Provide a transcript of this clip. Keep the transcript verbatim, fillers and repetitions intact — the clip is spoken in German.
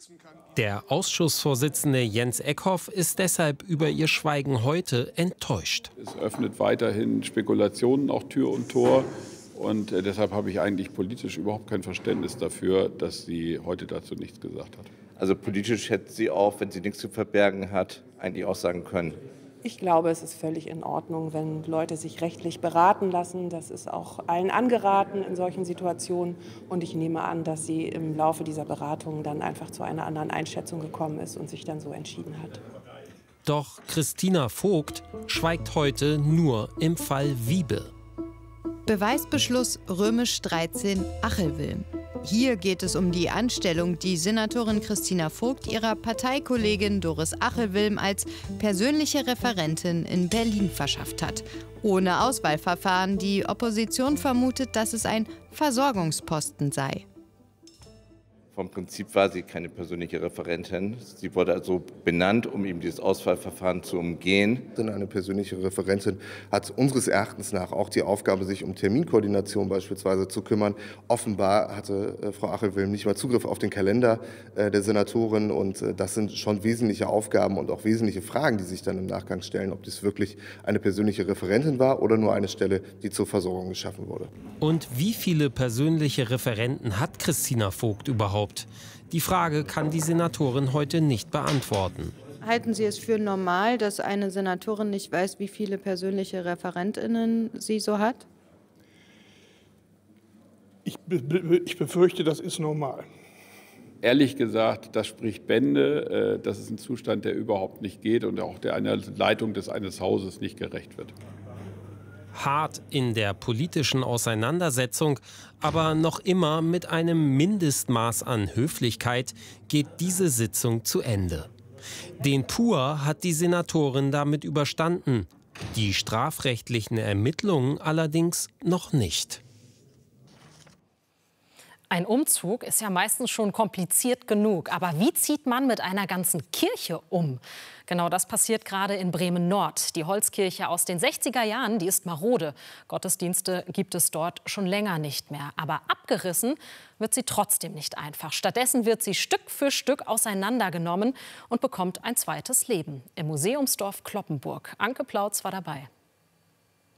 Der Ausschussvorsitzende Jens Eckhoff ist deshalb über ihr Schweigen heute enttäuscht. Es öffnet weiterhin Spekulationen auch Tür und Tor. Und äh, deshalb habe ich eigentlich politisch überhaupt kein Verständnis dafür, dass sie heute dazu nichts gesagt hat. Also politisch hätte sie auch, wenn sie nichts zu verbergen hat, eigentlich auch sagen können. Ich glaube, es ist völlig in Ordnung, wenn Leute sich rechtlich beraten lassen. Das ist auch allen angeraten in solchen Situationen. Und ich nehme an, dass sie im Laufe dieser Beratungen dann einfach zu einer anderen Einschätzung gekommen ist und sich dann so entschieden hat. Doch Christina Vogt schweigt heute nur im Fall Wiebe. Beweisbeschluss Römisch dreizehn Achelwilm. Hier geht es um die Anstellung, die Senatorin Christina Vogt ihrer Parteikollegin Doris Achelwilm als persönliche Referentin in Berlin verschafft hat. Ohne Auswahlverfahren. Die Opposition vermutet, dass es ein Versorgungsposten sei. Vom Prinzip war sie keine persönliche Referentin. Sie wurde also benannt, um eben dieses Auswahlverfahren zu umgehen. Eine persönliche Referentin hat unseres Erachtens nach auch die Aufgabe, sich um Terminkoordination beispielsweise zu kümmern. Offenbar hatte äh, Frau Achelwilm nicht mal Zugriff auf den Kalender äh, der Senatorin. Und äh, das sind schon wesentliche Aufgaben und auch wesentliche Fragen, die sich dann im Nachgang stellen, ob dies wirklich eine persönliche Referentin war oder nur eine Stelle, die zur Versorgung geschaffen wurde. Und wie viele persönliche Referenten hat Christina Vogt überhaupt? Die Frage kann die Senatorin heute nicht beantworten. Halten Sie es für normal, dass eine Senatorin nicht weiß, wie viele persönliche ReferentInnen sie so hat? Ich, be ich befürchte, das ist normal. Ehrlich gesagt, das spricht Bände. Das ist ein Zustand, der überhaupt nicht geht und auch der einer Leitung des eines Hauses nicht gerecht wird. Hart in der politischen Auseinandersetzung, aber noch immer mit einem Mindestmaß an Höflichkeit geht diese Sitzung zu Ende. Den Pur hat die Senatorin damit überstanden, die strafrechtlichen Ermittlungen allerdings noch nicht. Ein Umzug ist ja meistens schon kompliziert genug. Aber wie zieht man mit einer ganzen Kirche um? Genau das passiert gerade in Bremen-Nord. Die Holzkirche aus den sechziger Jahren, die ist marode. Gottesdienste gibt es dort schon länger nicht mehr. Aber abgerissen wird sie trotzdem nicht einfach. Stattdessen wird sie Stück für Stück auseinandergenommen und bekommt ein zweites Leben im Museumsdorf Cloppenburg. Anke Plautz war dabei.